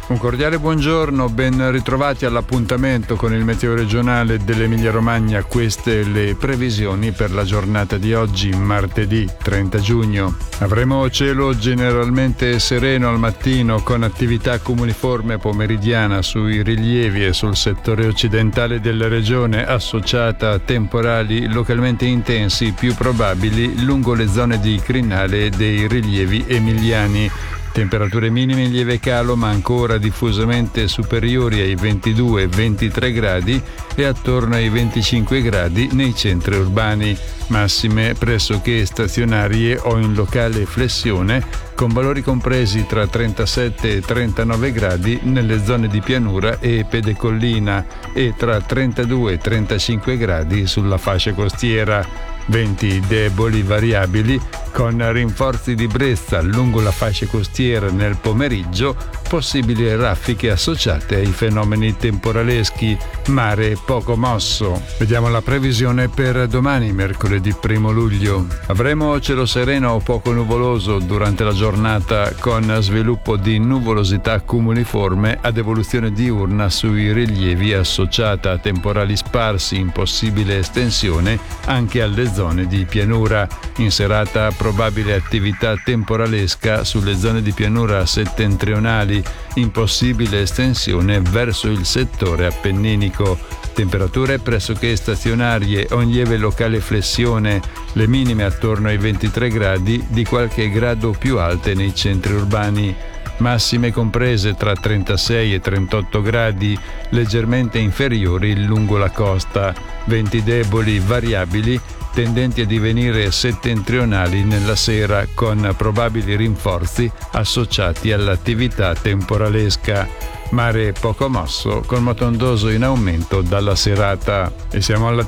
Un cordiale buongiorno, ben ritrovati all'appuntamento con il meteo regionale dell'Emilia Romagna. Queste le previsioni per la giornata di oggi, martedì 30 giugno. Avremo cielo generalmente sereno al mattino con attività cumuliforme pomeridiana sui rilievi e sul settore occidentale della regione, associata a temporali localmente intensi più probabili lungo le zone di crinale dei rilievi emiliani. Temperature minime in lieve calo ma ancora diffusamente superiori ai 22-23 gradi e attorno ai 25 gradi nei centri urbani. Massime pressoché stazionarie o in locale flessione con valori compresi tra 37 e 39 gradi nelle zone di pianura e pedecollina e tra 32 e 35 gradi sulla fascia costiera. Venti deboli variabili con rinforzi di brezza lungo la fascia costiera nel pomeriggio, possibili raffiche associate ai fenomeni temporaleschi, mare poco mosso. Vediamo la previsione per domani, mercoledì 1 luglio. Avremo cielo sereno o poco nuvoloso durante la giornata con sviluppo di nuvolosità cumuliforme ad evoluzione diurna sui rilievi associata a temporali sparsi in possibile estensione anche alle zone di pianura. In serata probabile attività temporalesca sulle zone di pianura settentrionali, in possibile estensione verso il settore appenninico. Temperature pressoché stazionarie o in lieve locale flessione, le minime attorno ai 23 gradi, di qualche grado più alte nei centri urbani. Massime comprese tra 36 e 38 gradi, leggermente inferiori lungo la costa. Venti deboli variabili tendenti a divenire settentrionali nella sera con probabili rinforzi associati all'attività temporalesca. Mare poco mosso con moto ondoso in aumento dalla serata. E siamo alla